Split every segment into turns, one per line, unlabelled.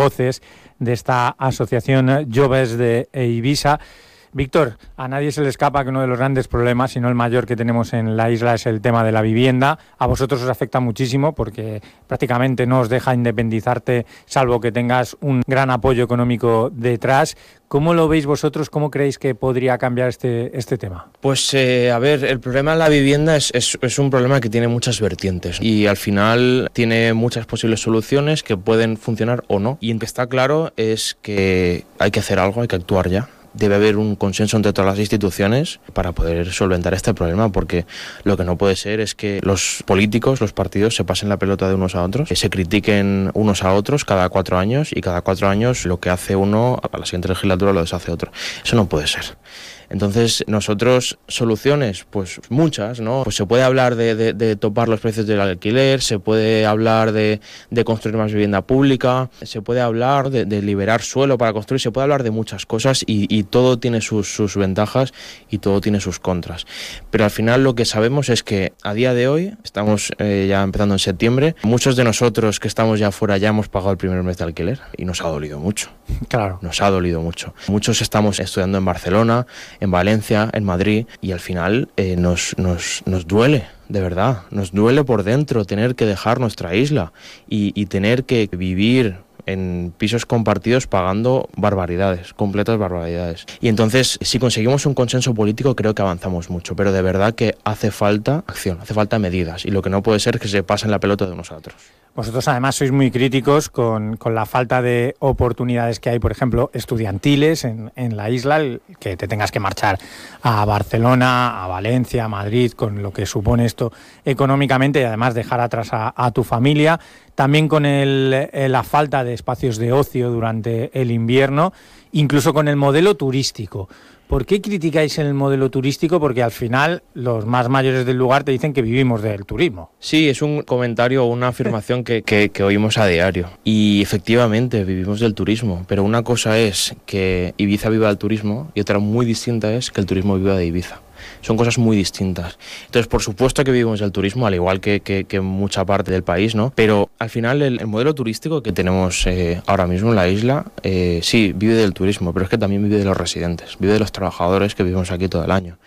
voces de esta asociación Joves de Eivissa. Víctor, a nadie se le escapa que uno de los grandes problemas, si no el mayor que tenemos en la isla, es el tema de la vivienda. A vosotros os afecta muchísimo porque prácticamente no os deja independizarte, salvo que tengas un gran apoyo económico detrás. ¿Cómo lo veis vosotros? ¿Cómo creéis que podría cambiar este tema?
Pues a ver, el problema de la vivienda es un problema que tiene muchas vertientes y al final tiene muchas posibles soluciones que pueden funcionar o no. Y lo que está claro es que hay que hacer algo, hay que actuar ya. Debe haber un consenso entre todas las instituciones para poder solventar este problema, porque lo que no puede ser es que los políticos, los partidos, se pasen la pelota de unos a otros, que se critiquen unos a otros cada 4 años y cada 4 años lo que hace uno, a la siguiente legislatura lo deshace otro. Eso no puede ser. Entonces, nosotros, soluciones, pues muchas, ¿no? Pues se puede hablar de topar los precios del alquiler, se puede hablar de construir más vivienda pública, se puede hablar de liberar suelo para construir, se puede hablar de muchas cosas y todo tiene sus ventajas y todo tiene sus contras. Pero al final lo que sabemos es que a día de hoy, estamos ya empezando en septiembre, muchos de nosotros que estamos ya fuera ya hemos pagado el primer mes de alquiler y nos ha dolido mucho.
Claro.
Nos ha dolido mucho. Muchos estamos estudiando en Barcelona, en Valencia, en Madrid, y al final nos duele, de verdad, nos duele por dentro tener que dejar nuestra isla y tener que vivir en pisos compartidos pagando barbaridades, completas barbaridades. Y entonces, si conseguimos un consenso político, creo que avanzamos mucho, pero de verdad que hace falta acción, hace falta medidas, y lo que no puede ser es que se pasen la pelota de unos a otros.
Vosotros además sois muy críticos con la falta de oportunidades que hay, por ejemplo, estudiantiles en la isla, que te tengas que marchar a Barcelona, a Valencia, a Madrid, con lo que supone esto económicamente, y además dejar atrás a tu familia. También con la falta de espacios de ocio durante el invierno, incluso con el modelo turístico. ¿Por qué criticáis el modelo turístico? Porque al final los más mayores del lugar te dicen que vivimos del turismo.
Sí, es un comentario o una afirmación que oímos a diario. Y efectivamente vivimos del turismo, pero una cosa es que Ibiza viva del turismo y otra muy distinta es que el turismo viva de Ibiza. Son cosas muy distintas. Entonces, por supuesto que vivimos del turismo, al igual que mucha parte del país, ¿no? Pero al final el modelo turístico que tenemos ahora mismo en la isla, sí, vive del turismo, pero es que también vive de los residentes, vive de los trabajadores que vivimos aquí todo el año.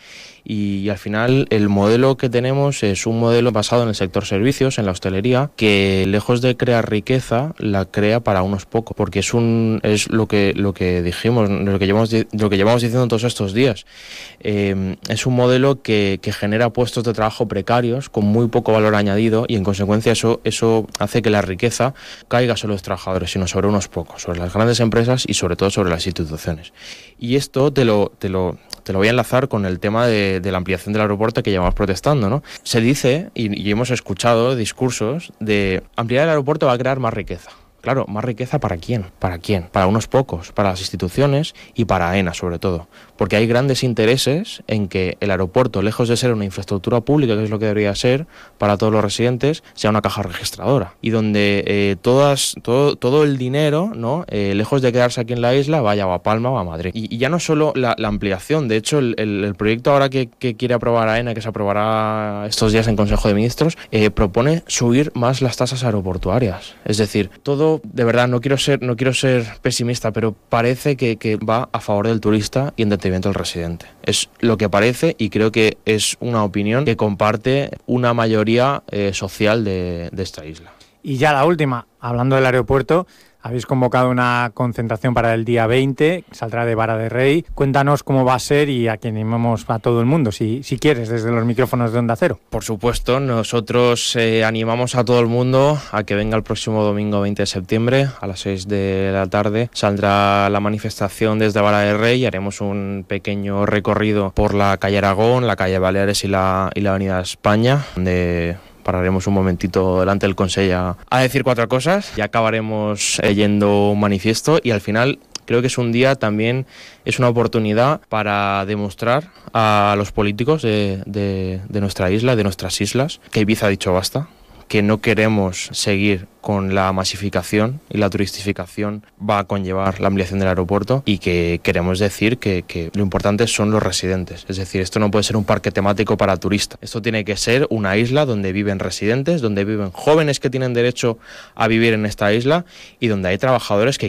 Y al final el modelo que tenemos es un modelo basado en el sector servicios, en la hostelería, que lejos de crear riqueza, la crea para unos pocos, porque es lo que dijimos, lo que llevamos diciendo todos estos días. Es un modelo que genera puestos de trabajo precarios con muy poco valor añadido, y en consecuencia eso hace que la riqueza caiga sobre los trabajadores, sino sobre unos pocos, sobre las grandes empresas y sobre todo sobre las instituciones. Y esto te lo voy a enlazar con el tema de la ampliación del aeropuerto que llevamos protestando, ¿no? Se dice, y hemos escuchado discursos de ampliar el aeropuerto va a crear más riqueza. Claro, ¿más riqueza para quién? ¿Para quién? Para unos pocos, para las instituciones y para AENA sobre todo. Porque hay grandes intereses en que el aeropuerto, lejos de ser una infraestructura pública, que es lo que debería ser para todos los residentes, sea una caja registradora. Y donde todo el dinero, ¿no? Lejos de quedarse aquí en la isla, vaya o a Palma o a Madrid. Y ya no solo la ampliación, de hecho el proyecto ahora que quiere aprobar AENA, que se aprobará estos días en Consejo de Ministros, propone subir más las tasas aeroportuarias. Es decir, todo, de verdad, no quiero ser pesimista, pero parece que va a favor del turista y en detrimento del residente. Es lo que parece, y creo que es una opinión que comparte una mayoría social de esta isla.
Y ya la última, hablando del aeropuerto, habéis convocado una concentración para el día 20, saldrá de Vara de Rey. Cuéntanos cómo va a ser y a que animamos a todo el mundo, si quieres, desde los micrófonos de Onda Cero.
Por supuesto, nosotros animamos a todo el mundo a que venga el próximo domingo 20 de septiembre a las 6 de la tarde. Saldrá la manifestación desde Vara de Rey y haremos un pequeño recorrido por la calle Aragón, la calle Baleares y la avenida España, donde pararemos un momentito delante del Consejo a decir 4 cosas y acabaremos yendo un manifiesto, y al final creo que es un día también, es una oportunidad para demostrar a los políticos de nuestra isla, de nuestras islas, que Ibiza ha dicho basta, que no queremos seguir con la masificación y la turistificación va a conllevar la ampliación del aeropuerto, y que queremos decir que lo importante son los residentes. Es decir, esto no puede ser un parque temático para turistas. Esto tiene que ser una isla donde viven residentes, donde viven jóvenes que tienen derecho a vivir en esta isla y donde hay trabajadores que